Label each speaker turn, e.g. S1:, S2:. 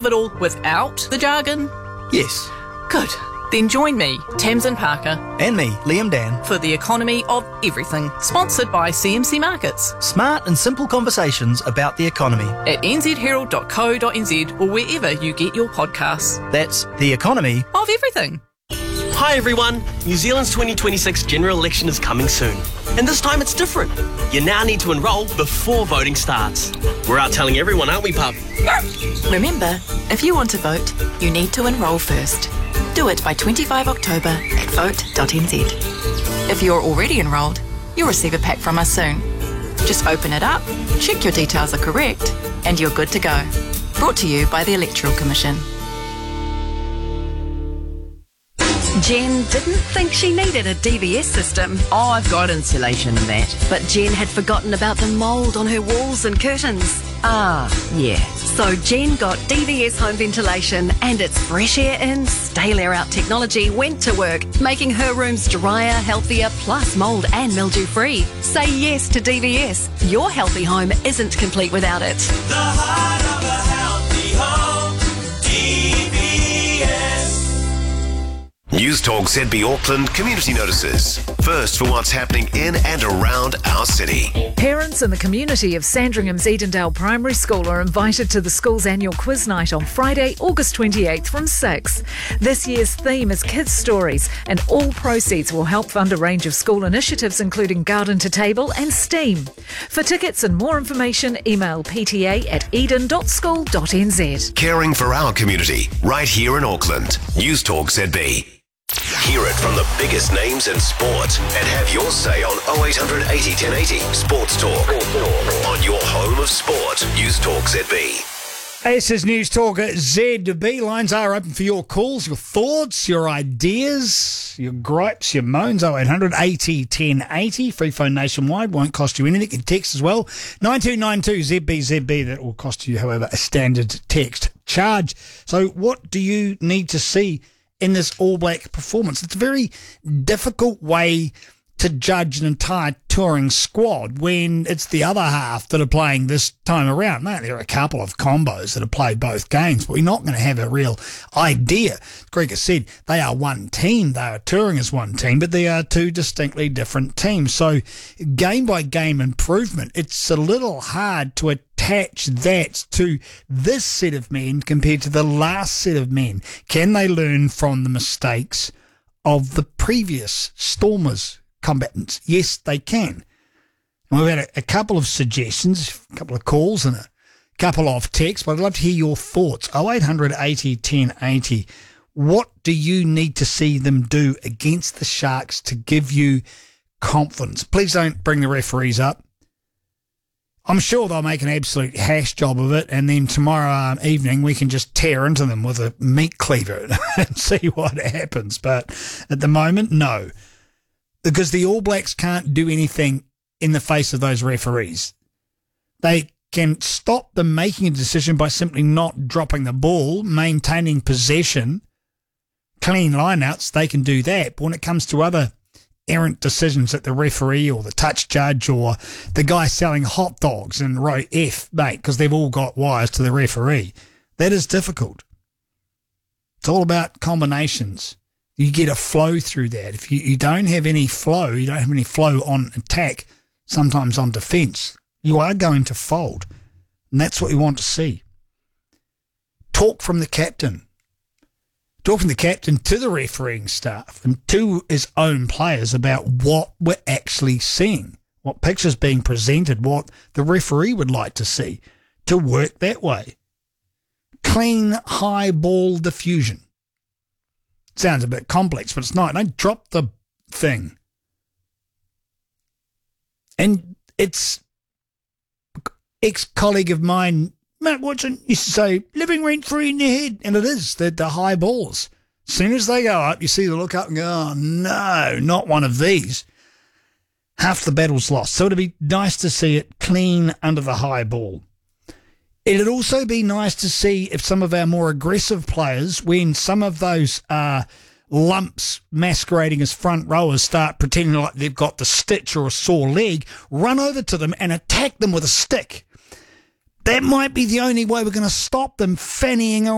S1: it all without the jargon?
S2: Yes.
S1: Good. Then join me, Tamsin Parker,
S2: And me, Liam Dan.
S1: for The Economy of Everything, sponsored by CMC Markets
S2: Smart and simple conversations about the economy.
S1: at nzherald.co.nz or wherever you get your podcasts.
S2: That's the economy.
S1: Of everything.
S3: Hi everyone, New Zealand's 2026 general election is coming soon. And this time it's different. You now need to enrol before voting starts. We're out telling everyone, aren't we, pup?
S4: Remember, if you want to vote, you need to enrol first. Do it by 25 October at vote.nz. If you're already enrolled, you'll receive a pack from us soon. Just open it up, check your details are correct, and you're good to go. Brought to you by the Electoral Commission.
S5: Jen didn't think she needed a DVS system,
S6: Oh, I've got insulation and that.
S5: but Jen had forgotten about the mould on her walls and curtains.
S6: Ah, yeah.
S5: So Jen got DVS home ventilation, and its fresh air in, stale air out technology went to work, making her rooms drier, healthier, plus mould and mildew free. Say yes to DVS. Your healthy home isn't complete without it.
S7: The heart of a healthy home, DVS.
S8: News Talk ZB Auckland community notices. First for what's happening in and around our city.
S9: Parents in the community of Sandringham's Edendale Primary School are invited to the school's annual quiz night on Friday, August 28th from 6. This year's theme is Kids Stories, and all proceeds will help fund a range of school initiatives including Garden to Table and STEAM. For tickets and more information, email pta@eden.school.nz.
S8: Caring for our community, right here in Auckland. News Talk ZB. Hear it from the biggest names in sport and have your say on 0800 80 1080 Sports Talk. On your home of sport, News Talk ZB.
S10: This is News Talk at ZB. Lines are open for your calls, your thoughts, your ideas, your gripes, your moans. 0800 80 1080. Free phone nationwide. Won't cost you anything. You can text as well. 9292 ZB. That will cost you, however, a standard text charge. So what do you need to see in this All Black performance? It's a very difficult way to judge an entire touring squad when it's the other half that are playing this time around. Mate, there are a couple of combos that have played both games, but we're not going to have a real idea. Greg has said they are one team. They are touring as one team, but they are two distinctly different teams. So game by game improvement, it's a little hard to attach that to this set of men compared to the last set of men. Can they learn from the mistakes of the previous Stormers combatants? Yes, they can. And we've had a couple of suggestions, a couple of calls and a couple of texts, but I'd love to hear your thoughts. 0800 80 1080. What do you need to see them do against the Sharks to give you confidence? Please don't bring the referees up. I'm sure they'll make an absolute hash job of it, and then tomorrow evening we can just tear into them with a meat cleaver and see what happens. But at the moment, no. Because the All Blacks can't do anything in the face of those referees. They can stop them making a decision by simply not dropping the ball, maintaining possession, clean lineouts. They can do that. But when it comes to other errant decisions that the referee or the touch judge or the guy selling hot dogs in row F, mate, because they've all got wires to the referee, that is difficult. It's all about combinations. You get a flow through that. If you don't have any flow, you don't have any flow on attack, sometimes on defence, you are going to fold. And that's what we want to see. Talk from the captain. Talk from the captain to the refereeing staff and to his own players about what we're actually seeing, what picture's being presented, what the referee would like to see, to work that way. Clean, high ball diffusion. Sounds a bit complex, but it's not. Don't drop the thing. And it's ex-colleague of mine, Matt Watson, used to say, living rent-free in your head. And it is, the high balls. As soon as they go up, you see the look up and go, oh, no, not one of these. Half the battle's lost. So it'd be nice to see it clean under the high ball. It'd also be nice to see if some of our more aggressive players, when some of those lumps masquerading as front rowers start pretending like they've got the stitch or a sore leg, run over to them and attack them with a stick. That might be the only way we're going to stop them fannying